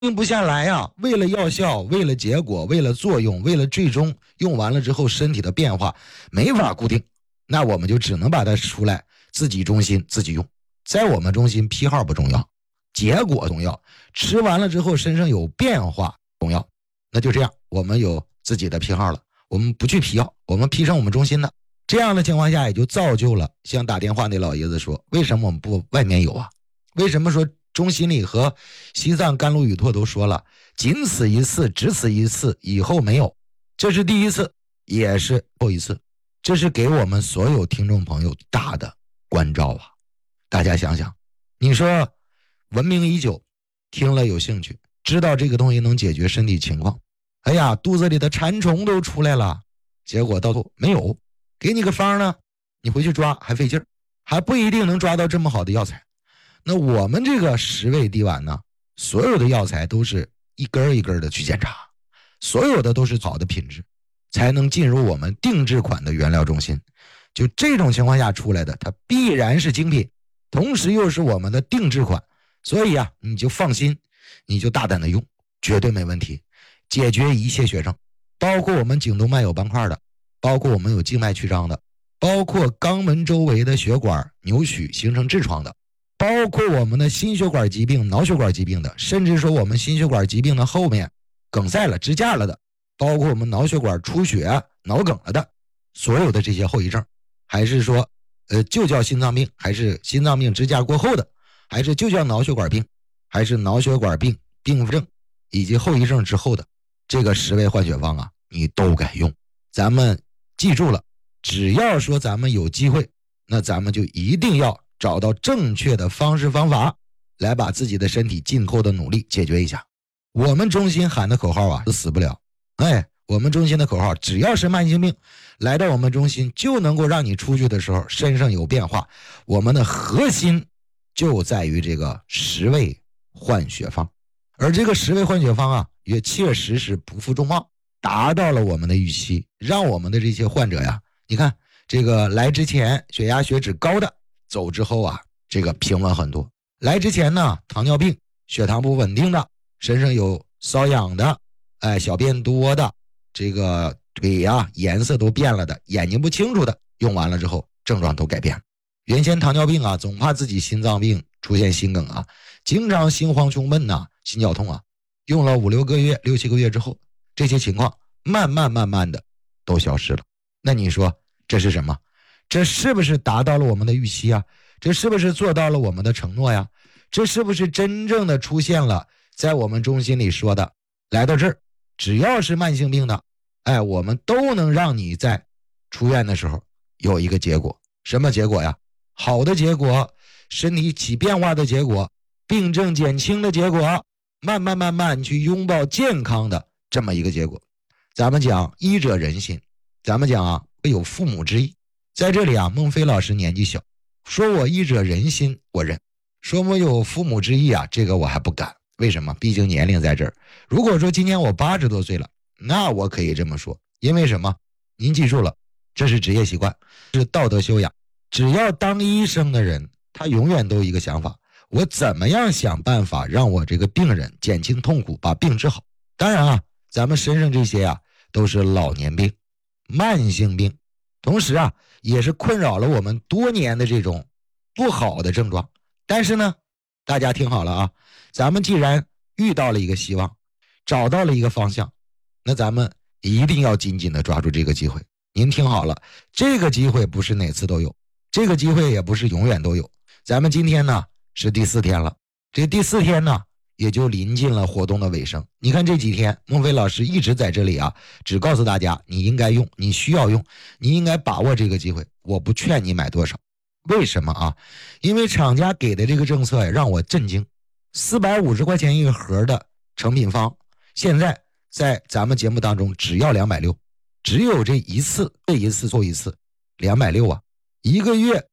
定不下来啊，为了药效，为了结果，为了作用，为了最终用完了之后身体的变化没法固定，那我们就只能把它出来自己中心自己用。在我们中心批号不重要，结果重要，吃完了之后身上有变化重要。那就这样，我们有自己的批号了，我们不去批药，我们批上我们中心的。这样的情况下也就造就了像打电话那老爷子说，为什么我们不外面有啊？为什么说中心里和西藏甘露雨拓都说了，仅此一次，只此一次，以后没有。这是第一次，也是后一次，这是给我们所有听众朋友大的关照啊！大家想想，你说闻名已久，听了有兴趣，知道这个东西能解决身体情况，哎呀，肚子里的馋虫都出来了，结果到头没有，给你个方呢，你回去抓还费劲儿，还不一定能抓到这么好的药材。那我们这个10味地丸呢，所有的药材都是一根一根的去检查，所有的都是好的品质，才能进入我们定制款的原料中心。就这种情况下出来的，它必然是精品，同时又是我们的定制款，所以啊，你就放心，你就大胆的用，绝对没问题，解决一切血症，包括我们颈动脉有斑块的，包括我们有静脉曲张的，包括肛门周围的血管扭曲形成痔疮的，包括我们的心血管疾病、脑血管疾病的，甚至说我们心血管疾病的后面梗塞了、支架了的，包括我们脑血管出血、脑梗了的，所有的这些后遗症，还是说就叫心脏病，还是心脏病支架过后的，还是就叫脑血管病，还是脑血管病并发症以及后遗症之后的，这个10味换血方啊，你都该用。咱们记住了，只要说咱们有机会，那咱们就一定要找到正确的方式方法，来把自己的身体尽后的努力解决一下。我们中心喊的口号啊，是死不了。我们中心的口号，只要是慢性病，来到我们中心就能够让你出去的时候身上有变化。我们的核心就在于这个10味换血方，而这个10味换血方啊，也确实是不负众望，达到了我们的预期，让我们的这些患者呀，你看这个来之前血压血脂高的，走之后啊，这个平稳很多。来之前呢，糖尿病血糖不稳定的，身上有瘙痒的，小便多的，这个腿啊颜色都变了的，眼睛不清楚的，用完了之后症状都改变了。原先糖尿病啊，总怕自己心脏病出现心梗啊，经常心慌胸闷呐，心绞痛啊，用了5-6个月、6-7个月之后，这些情况慢慢的都消失了。那你说这是什么？这是不是达到了我们的预期啊？这是不是做到了我们的承诺呀？这是不是真正的出现了在我们中心里说的，来到这儿只要是慢性病的，我们都能让你在出院的时候有一个结果。什么结果呀？好的结果，身体起变化的结果，病症减轻的结果，慢慢去拥抱健康的这么一个结果。咱们讲医者仁心，咱们讲啊，有父母之意。在这里啊，孟非老师年纪小，说我医者仁心我认，说我有父母之意啊，这个我还不敢。为什么？毕竟年龄在这儿。如果说今年我80多岁了，那我可以这么说。因为什么？您记住了，这是职业习惯，是道德修养。只要当医生的人，他永远都有一个想法，我怎么样想办法让我这个病人减轻痛苦，把病治好。当然啊，咱们身上这些啊都是老年病、慢性病，同时啊也是困扰了我们多年的这种不好的症状。但是呢，大家听好了啊，咱们既然遇到了一个希望，找到了一个方向，那咱们一定要紧紧的抓住这个机会。您听好了，这个机会不是哪次都有，这个机会也不是永远都有。咱们今天呢是第4天了，这第4天呢也就临近了活动的尾声。你看这几天孟非老师一直在这里啊，只告诉大家你应该用，你需要用，你应该把握这个机会。我不劝你买多少，为什么啊？因为厂家给的这个政策让我震惊，450块钱一个盒的成品方，现在在咱们节目当中只要260，只有这一次做一次260啊，一个月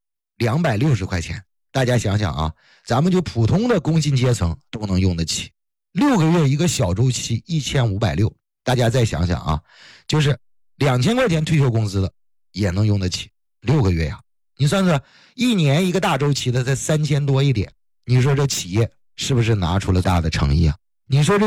260块钱。大家想想啊，咱们就普通的工薪阶层都能用得起，6个月一个小周期1560，大家再想想啊，就是2000块钱退休工资的也能用得起6个月呀。你算算一年一个大周期的才3000多一点，你说这企业是不是拿出了大的诚意啊？ 你说这